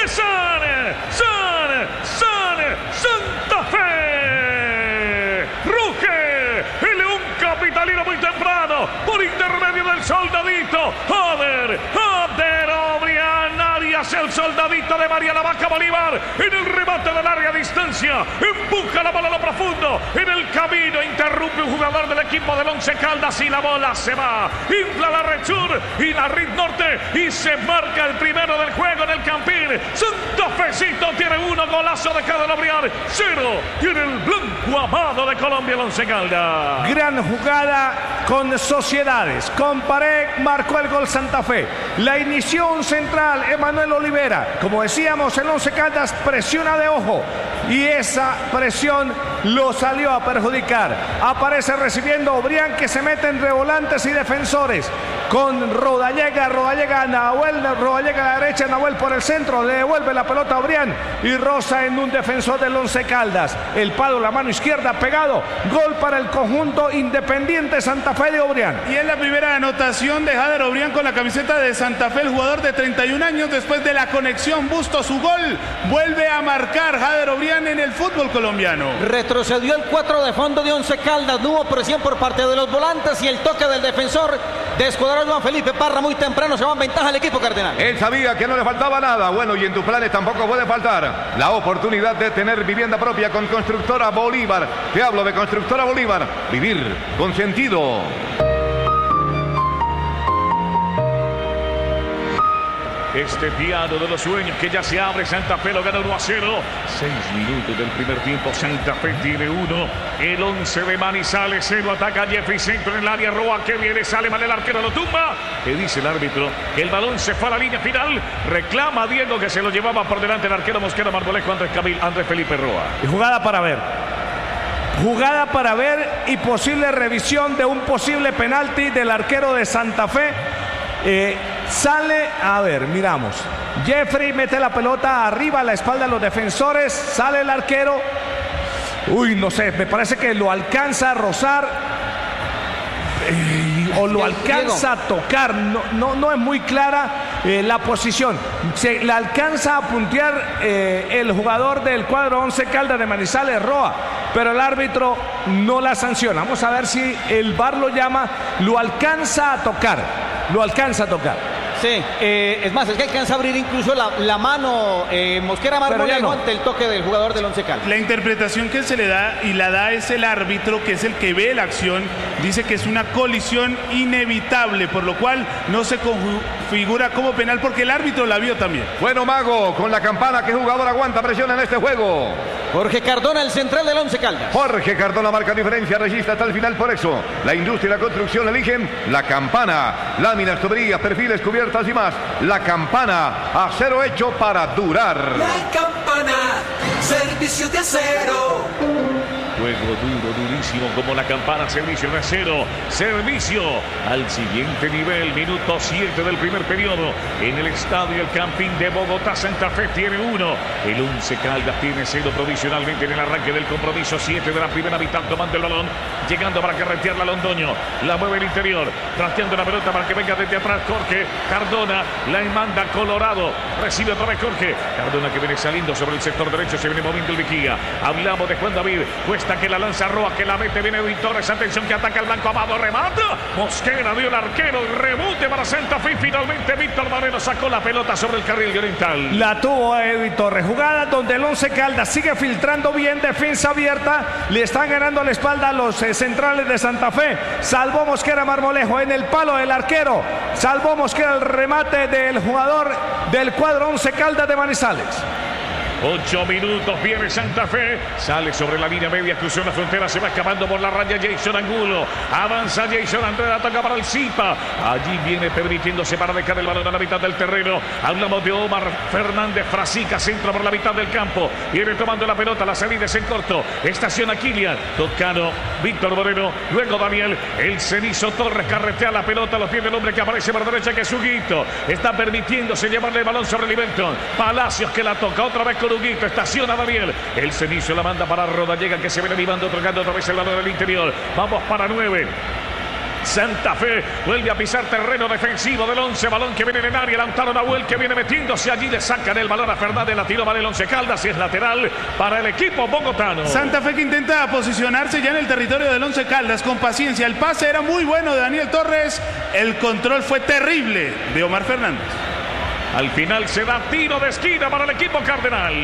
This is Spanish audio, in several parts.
de Santa Fe. Ruge el león capitalino muy temprano por intermedio del soldadito. Abder Obrián, Arias, el soldadito de María la Vaca Bolívar en el remate de larga distancia. Empuja la bola a lo profundo. En el camino interrumpe un jugador del equipo del Once Caldas y la bola se va. Infla la red sur y la red norte y se marca el primero del juego en el Campín. Santa Fecito tiene 1, golazo de Jader Obrián, 0 tiene el blanco amado de Colombia, el Once Caldas. Gran jugada con Sociedades. Con Pared marcó el gol Santa Fe. La inició un central, Emanuel Olivera. Como decíamos, el Once Caldas presiona de ojo y esa presión lo salió a perjudicar. Aparece recibiendo Obrián, que se mete entre volantes y defensores. Con Rodallega a Nahuel, Rodallega a la derecha, Nahuel por el centro, le devuelve la pelota a Obrián y roza en un defensor del Once Caldas. El palo, la mano izquierda pegado, gol para el conjunto Independiente Santa Fe de Obrián. Y es la primera anotación de Jader Obrián con la camiseta de Santa Fe, el jugador de 31 años, después de la conexión Busto, su gol, vuelve a marcar Jader Obrián en el fútbol colombiano. Retrocedió el 4 de fondo de Once Caldas, no hubo presión por parte de los volantes y el toque del defensor descuadró Juan Felipe Parra muy temprano, se va en ventaja el equipo cardenal. Él sabía que no le faltaba nada. Bueno, y en tus planes tampoco puede faltar la oportunidad de tener vivienda propia con Constructora Bolívar. Te hablo de Constructora Bolívar. Vivir con sentido. Este piano de los sueños que ya se abre. Santa Fe lo gana 1-0. 6 minutos del primer tiempo. Santa Fe tiene 1. El 11 de Manizales 0. Ataca Jeffrey, centro en el área. Roa que viene, sale mal el arquero, lo tumba. ¿Qué dice el árbitro? Que el balón se fue a la línea final. Reclama a Diego, que se lo llevaba por delante el arquero Mosquera Marmolejo, Andrés Felipe Roa. Y jugada para ver. Jugada para ver y posible revisión de un posible penalti del arquero de Santa Fe. Sale, a ver, miramos. Jeffrey mete la pelota arriba a la espalda de los defensores. Sale el arquero. Uy, no sé, me parece que lo alcanza a rozar. O lo alcanza a tocar. No es muy clara la posición. Se la alcanza a puntear el jugador del cuadro Once Caldas de Manizales, Roa, pero el árbitro no la sanciona. Vamos a ver si el VAR lo llama. Lo alcanza a tocar. Lo alcanza a tocar. Sí, es más, es que alcanza a abrir incluso la mano Mosquera Marmolejo ante el toque del jugador del Once Caldas. La interpretación que se le da y la da es el árbitro, que es el que ve la acción. Dice que es una colisión inevitable, por lo cual no se configura como penal porque el árbitro la vio también. Bueno, Mago, con la campana, ¿qué jugador aguanta presión en este juego? Jorge Cardona, el central del Once Caldas. Jorge Cardona marca diferencia, resiste hasta el final. Por eso la industria y la construcción eligen la campana. Láminas, tuberías, perfiles, cubiertas y más. La campana, acero hecho para durar. La campana, servicio de acero. Juego duro, durísimo, como la campana, servicio de acero. Servicio al siguiente nivel. Minuto 7 del primer periodo. En el estadio El Campín de Bogotá, Santa Fe tiene 1. El Once Caldas tiene 0 provisionalmente en el arranque del compromiso. 7 de la primera mitad, tomando el balón. Llegando para carretearla Londoño. La mueve el interior. Trasteando la pelota para que venga desde atrás Jorge Cardona. La manda Colorado. Recibe otra vez Jorge Cardona, que viene saliendo sobre el sector derecho. Se viene moviendo el Vigía. Hablamos de Juan David. Cuesta que la lanza Roa, que la mete, viene Edwin Torres, atención que ataca el blanco amado, remata, Mosquera dio el arquero, rebote para Santa Fe, finalmente Víctor Moreno sacó la pelota sobre el carril oriental. La tuvo Edwin Torres, jugada donde el Once Caldas sigue filtrando bien, defensa abierta, le están ganando la espalda a los centrales de Santa Fe, salvó Mosquera Marmolejo en el palo del arquero, salvó Mosquera el remate del jugador del cuadro Once Caldas de Manizales. 8 minutos, viene Santa Fe, sale sobre la línea media, cruzó la frontera, se va escapando por la raya Jason Angulo, avanza Jason Andrea, ataca para el Zipa, allí viene permitiéndose para dejar el balón a la mitad del terreno. Hablamos de Omar Fernández Frasica, centro por la mitad del campo, viene tomando la pelota, la salida es en corto, estaciona Kilian, Toscano, Víctor Moreno, luego Daniel, el Cenizo Torres carretea la pelota, lo tiene el hombre que aparece por derecha, que es Huguito, está permitiéndose llevarle el balón sobre Livelton, Palacios que la toca otra vez con Huguito, estaciona Daniel, el Cenizo la manda para Rodallega, que se viene animando, tocando otra vez el balón del interior. Vamos para 9. Santa Fe vuelve a pisar terreno defensivo del Once. Balón que viene en el área. Lautaro Nahuel que viene metiéndose allí. Le sacan el balón a Fernández. La tiró para el Once Caldas y es lateral para el equipo bogotano. Santa Fe que intenta posicionarse ya en el territorio del Once Caldas con paciencia. El pase era muy bueno de Daniel Torres. El control fue terrible de Omar Fernández. Al final se da tiro de esquina para el equipo cardenal.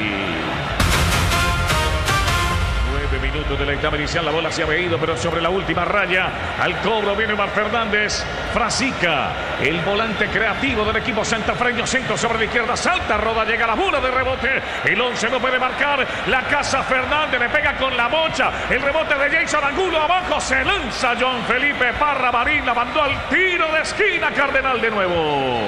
9 minutos de la etapa inicial. La bola se había ido, pero sobre la última raya. Al cobro viene Omar Fernández. Frasica, el volante creativo del equipo santafreño. Centro sobre la izquierda. Salta, roda, llega a la bola de rebote. El 11 no puede marcar. La casa Fernández le pega con la bocha. El rebote de Jason Angulo. Abajo se lanza John Felipe Parra. Marín la mandó al tiro de esquina. Cardenal de nuevo.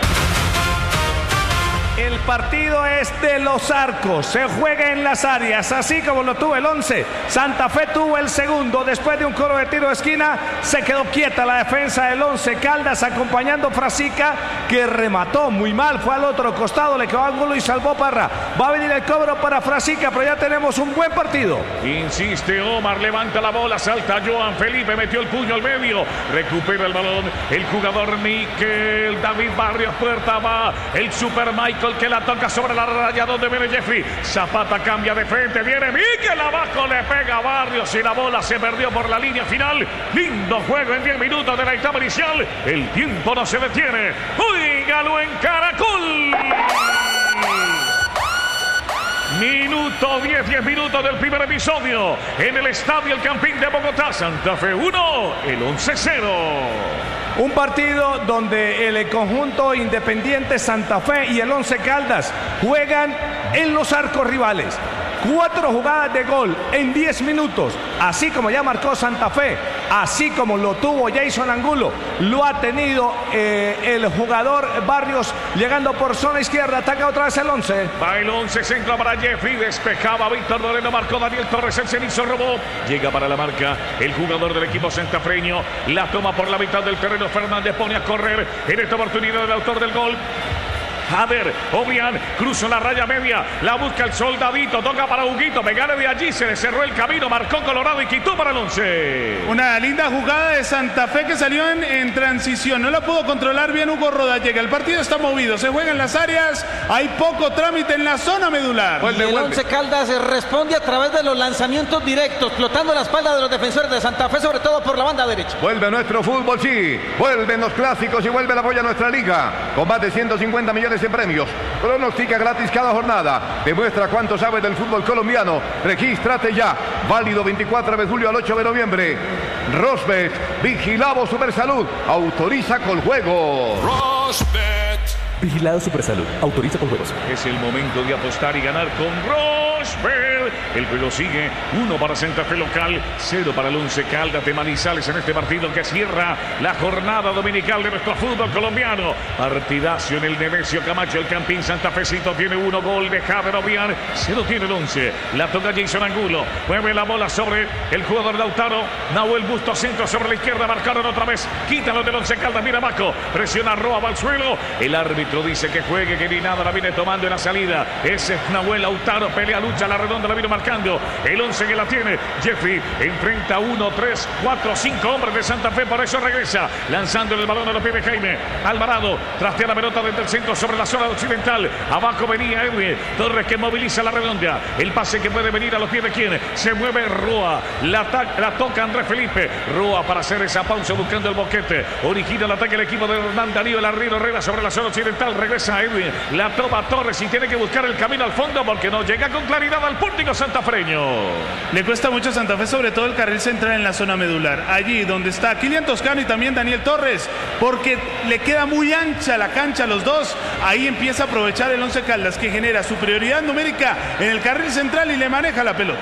El partido es de los arcos, se juega en las áreas, así como lo tuvo el 11. Santa Fe tuvo el segundo, después de un coro de tiro de esquina, se quedó quieta la defensa del 11 Caldas, acompañando Frasica, que remató muy mal, fue al otro costado, le quedó ángulo y salvó Parra. Va a venir el cobro para Frasica, pero ya tenemos un buen partido. Insiste Omar, levanta la bola, salta Joan Felipe, metió el puño al medio, recupera el balón, el jugador Miquel David Barrios, puerta va, el Super Michael que la toca sobre la raya donde viene Jeffrey. Zapata cambia de frente, viene Miquel abajo, le pega a Barrios y la bola se perdió por la línea final. Lindo juego en 10 minutos de la etapa inicial. El tiempo no se detiene. Óigalo en Caracol. Minuto 10 minutos del primer episodio en el Estadio El Campín de Bogotá. Santa Fe 1, el 11 0. Un partido donde el conjunto Independiente Santa Fe y el 11 Caldas juegan en los arcos rivales. 4 jugadas de gol en 10 minutos, así como ya marcó Santa Fe, así como lo tuvo Jason Angulo, lo ha tenido el jugador Barrios llegando por zona izquierda, ataca otra vez el 11. Va el 11, centro para Jeffrey, despejaba Víctor Moreno, marcó Daniel Torres, el cenizo robó, llega para la marca el jugador del equipo santafreño, la toma por la mitad del terreno, Fernández pone a correr en esta oportunidad el autor del gol. A ver, Obian cruza la raya media, la busca el soldadito, toca para Huguito, pegale de allí, se le cerró el camino, marcó Colorado y quitó para el 11. Una linda jugada de Santa Fe que salió en transición, no la pudo controlar bien Hugo Rodallega. El partido está movido, se juega en las áreas, hay poco trámite en la zona medular. Y el 11 Caldas responde a través de los lanzamientos directos, flotando la espalda de los defensores de Santa Fe, sobre todo por la banda derecha. Vuelve nuestro fútbol, sí, vuelven los clásicos y vuelve el apoyo a nuestra liga. Combate 150 millones en premios. Pronostica gratis cada jornada. Demuestra cuánto sabes del fútbol colombiano. Regístrate ya. Válido 24 de julio al 8 de noviembre. Rosbet, vigilado Supersalud. Autoriza con juego. Rosbet. Vigilado Supersalud. Autoriza con juegos. Es el momento de apostar y ganar con Rosbet. El juego sigue. 1 para Santa Fe local, 0 para el 11 Caldas de Manizales en este partido que cierra la jornada dominical de nuestro fútbol colombiano. Partidazo en el Nemesio Camacho. El Campín Santafecito tiene 1 gol de Javier Obian. 0 tiene el 11. La toca Jason Angulo. Mueve la bola sobre el jugador Lautaro. Nahuel Busto, centro sobre la izquierda. Marcaron otra vez. Quítalo del 11 Caldas. Mira Maco. Presiona Roa, va al suelo. El árbitro dice que juegue, que ni nada la viene tomando en la salida. Ese es Nahuel Lautaro. Pelea, lucha, la redonda la vino marcando. El 11 que la tiene. Jeffrey enfrenta 1, 3, 4, 5 hombres de Santa Fe. Por eso regresa. Lanzando el balón a los pies de Jaime Alvarado. Trastea la pelota desde el centro sobre la zona occidental. Abajo venía Edwin Torres que moviliza la redonda. El pase que puede venir a los pies de quien. Se mueve Roa. La toca Andrés Felipe. Roa para hacer esa pausa buscando el boquete. Origina el ataque el equipo de Hernán Darío. El arriero Herrera sobre la zona occidental. Regresa Edwin. La toma Torres y tiene que buscar el camino al fondo porque no llega con claridad al pórtico santafreño. Le cuesta mucho a Santa Fe, sobre todo el carril central en la zona medular. Allí donde está Kylian Toscano y también Daniel Torres, porque le queda muy ancha la cancha a los dos. Ahí empieza a aprovechar el 11 Caldas, que genera superioridad numérica en el carril central y le maneja la pelota.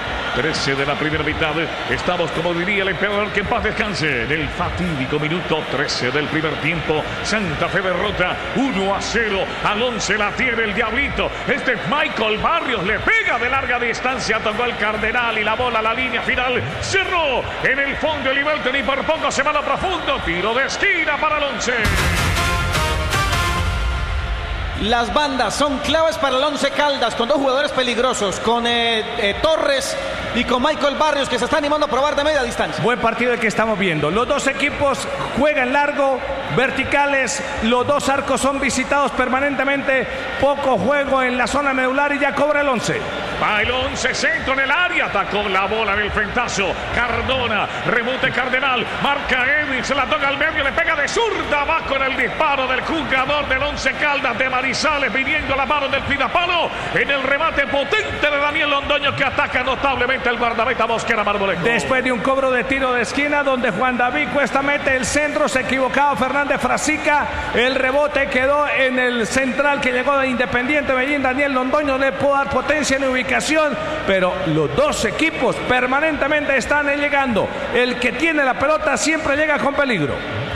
13 de la primera mitad. Estamos, como diría el emperador, que en paz descanse. En el fatídico minuto 13 del primer tiempo. Santa Fe derrota 1-0. Al 11 la tiene el Diablito. Este es Michael Barrios. Le pega de larga distancia. Tocó el Cardenal y la bola a la línea final. Cerró en el fondo el Ibelton y por poco se va a lo profundo. Tiro de esquina para el 11. Las bandas son claves para el Once Caldas, con dos jugadores peligrosos, con Torres y con Michael Barrios, que se está animando a probar de media distancia. Buen partido el que estamos viendo. Los dos equipos juegan largo, verticales. Los dos arcos son visitados permanentemente. Poco juego en la zona medular y ya cobra el 11. Va el 11, centro en el área, atacó la bola en el frentazo. Cardona, rebote Cardenal, marca Edwin, se la toca al medio, le pega de zurda, va con el disparo del jugador del Once Caldas de Manizales, viniendo a la mano del Pidapalo, en el remate potente de Daniel Londoño, que ataca notablemente el guardameta Mosquera Marmolejo. Después de un cobro de tiro de esquina donde Juan David Cuesta mete el centro, se equivocaba Fernández Frasica, el rebote quedó en el central que llegó de Independiente Medellín, Daniel Londoño, le pudo dar potencia en ubicación, pero los dos equipos permanentemente están llegando. El que tiene la pelota siempre llega con peligro.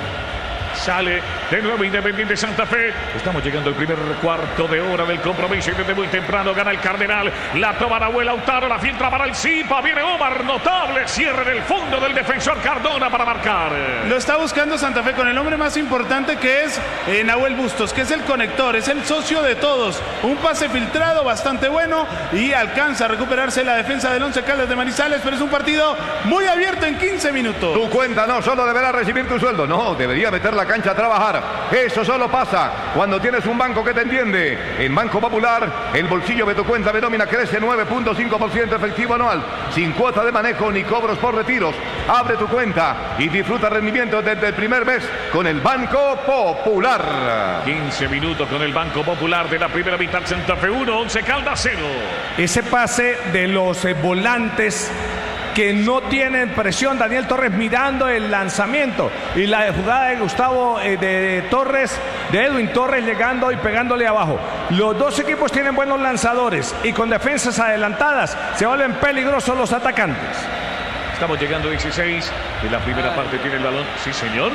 Sale de nuevo Independiente Santa Fe. Estamos llegando al primer cuarto de hora del compromiso y desde muy temprano gana el Cardenal. La toma Nahuel Lautaro, la filtra para el Zipa. Viene Omar, notable cierre en el fondo del defensor Cardona para marcar. Lo está buscando Santa Fe con el hombre más importante, que es Nahuel Bustos, que es el conector, es el socio de todos. Un pase filtrado bastante bueno y alcanza a recuperarse la defensa del Once Caldas de Manizales, pero es un partido muy abierto en 15 minutos. Tu cuenta no solo deberá recibir tu sueldo, no, debería meter la cancha a trabajar. Eso solo pasa cuando tienes un banco que te entiende. En Banco Popular, el bolsillo de tu cuenta de nómina crece 9.5% efectivo anual, sin cuota de manejo ni cobros por retiros. Abre tu cuenta y disfruta rendimientos desde el primer mes con el Banco Popular. 15 minutos con el Banco Popular de la primera mitad. Santa Fe 1, Once Caldas 0. Ese pase de los volantes que no tienen presión, Daniel Torres mirando el lanzamiento y la jugada de Gustavo de Torres, de Edwin Torres llegando y pegándole abajo. Los dos equipos tienen buenos lanzadores y con defensas adelantadas se vuelven peligrosos los atacantes. Estamos llegando a 16 y la primera parte tiene el balón. Sí, señor.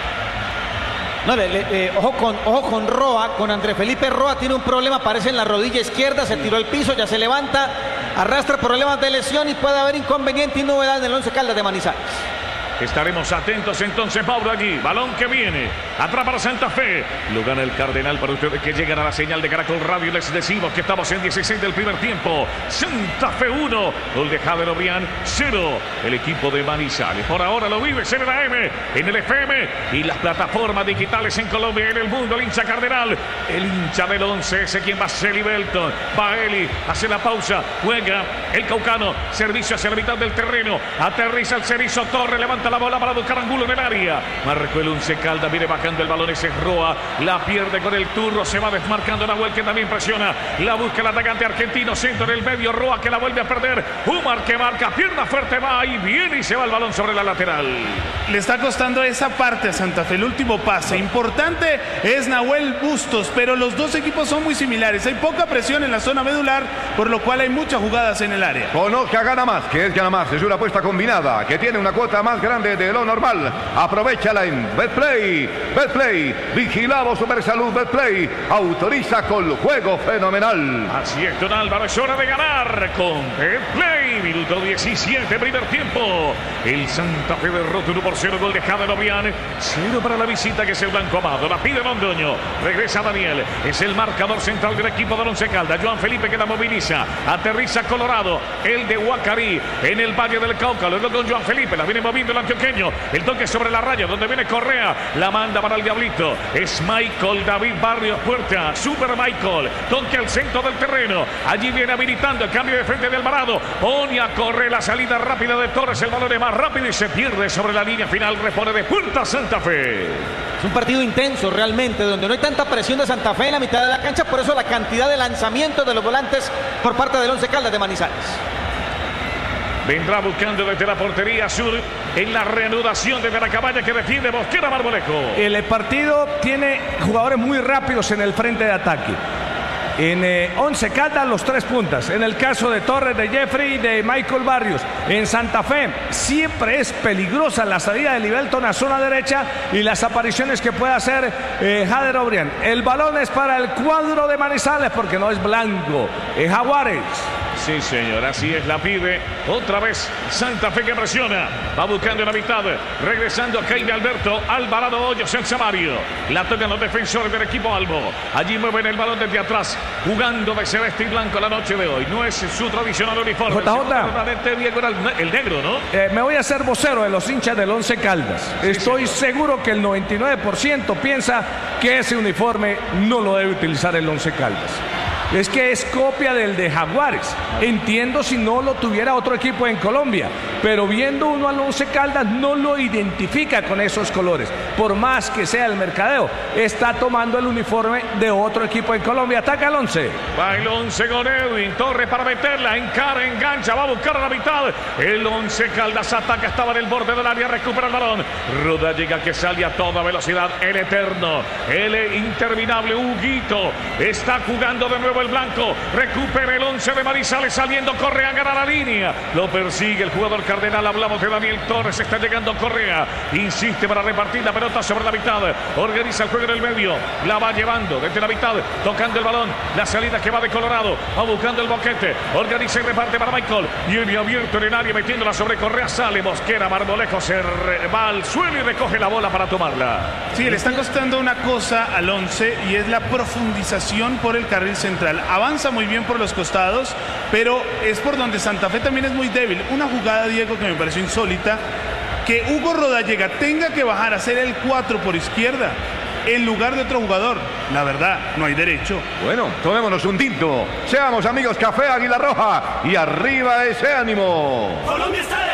No, ojo con Roa, con André Felipe Roa, tiene un problema, aparece en la rodilla izquierda, se tiró al piso, ya se levanta, arrastra problemas de lesión y puede haber inconveniente y novedad en el Once Caldas de Manizales. Estaremos atentos entonces, Mauro, allí. Balón que viene. Atrapa a Santa Fe. Lo gana el Cardenal para ustedes que llegan a la señal de Caracol Radio. Les decimos que estamos en 16 del primer tiempo. Santa Fe 1. Gol de Jader Obrián 0. El equipo de Manizales. Por ahora lo vive en la M, en el FM y las plataformas digitales en Colombia y en el mundo. El hincha Cardenal. El hincha del 11. Ese quien va a ser Belton. Baeli. Hace la pausa. Juega el Caucano. Servicio hacia la mitad del terreno. Aterriza el Cerizo Torre. Levanta la bola para buscar ángulo en el área. Marcó el Once Caldas, viene bajando el balón, ese es Roa, la pierde con el turno, se va desmarcando Nahuel, que también presiona, la busca el atacante argentino, centro en el medio, Roa que la vuelve a perder, Umar que marca, pierna fuerte, va y viene y se va el balón sobre la lateral. Le está costando esa parte a Santa Fe, el último pase importante es Nahuel Bustos, pero los dos equipos son muy similares, hay poca presión en la zona medular, por lo cual hay muchas jugadas en el área. Conozca Gana Más, que es Gana Más, es una apuesta combinada, que tiene una cuota más grande de lo normal. Aprovechala en Betplay. Betplay, vigilado Supersalud. Betplay autoriza con juego fenomenal. Así es, Don Álvaro, es hora de ganar con Betplay. Minuto 17, primer tiempo. El Santa Fe derrota 1-0, gol de Jader Obrián. 0 para la visita, que es el Blanco Amado. La pide Londoño. Regresa Daniel. Es el marcador central del equipo de Once Caldas. Joan Felipe que la moviliza. Aterriza Colorado. El de Huacarí en el Valle del Cauca. Luego con Joan Felipe. La viene moviendo el antioqueño. El toque sobre la raya donde viene Correa. La manda para el Diablito. Es Michael David Barrios Puerta. Super Michael. Toque al centro del terreno. Allí viene habilitando el cambio de frente de Alvarado. Onia corre la salida rápida de Torres. El balón es más rápido y se pierde sobre la línea final. Repone de Puerta Santa Fe. Es un partido intenso realmente, donde no hay tanta presión de Santa Fe en la mitad de la cancha. Por eso la cantidad de lanzamientos de los volantes por parte del Once Caldas de Manizales. Vendrá buscando desde la portería sur en la reanudación desde la cabaña que defiende Mosquera Marmolejo. El partido tiene jugadores muy rápidos en el frente de ataque. En Once Caldas los tres puntas. En el caso de Torres, de Jeffrey y de Michael Barrios. En Santa Fe siempre es peligrosa la salida de Libelton a zona derecha y las apariciones que puede hacer Jader Obrián. El balón es para el cuadro de Manizales porque no es blanco, es Jaguares. Sí, señor, así es, la pide otra vez Santa Fe que presiona, va buscando en la mitad, regresando a Keide Alberto, Alvarado Hoyos, el Samario, la tocan los defensores del equipo Albo, allí mueven el balón desde atrás, jugando de celeste y blanco la noche de hoy, no es su tradicional uniforme. El negro, ¿no? Me voy a hacer vocero de los hinchas del Once Caldas. Sí, estoy seguro que el 99% piensa que ese uniforme no lo debe utilizar el Once Caldas. Es que es copia del de Jaguares. Entiendo si no lo tuviera otro equipo en Colombia, pero viendo uno al Once Caldas no lo identifica con esos colores. Por más que sea el mercadeo, está tomando el uniforme de otro equipo en Colombia. Ataca el Once. Va el Once con Edwin Torres para meterla, encara, engancha, va a buscar a la mitad. El Once Caldas ataca, estaba en el borde del área, recupera el balón. Ruda llega que sale a toda velocidad. El eterno, el interminable Huguito está jugando de nuevo el blanco, recupera el 11 de Manizales saliendo Correa, gana la línea, lo persigue el jugador Cardenal, hablamos de Daniel Torres, está llegando Correa, insiste para repartir la pelota sobre la mitad, organiza el juego en el medio, la va llevando desde la mitad, tocando el balón, la salida que va de Colorado, va buscando el boquete, organiza y reparte para Michael, viene abierto en el área metiéndola sobre Correa, sale Mosquera, Marmolejo se va al suelo y recoge la bola para tomarla. Sí, le está costando una cosa al 11 y es la profundización por el carril central. Avanza muy bien por los costados, pero es por donde Santa Fe también es muy débil. Una jugada, Diego, que me pareció insólita, que Hugo Rodallega tenga que bajar a hacer el 4 por izquierda en lugar de otro jugador. La verdad, no hay derecho. Bueno, tomémonos un tinto. Seamos amigos, Café Águila Roja y arriba ese ánimo. Colombia está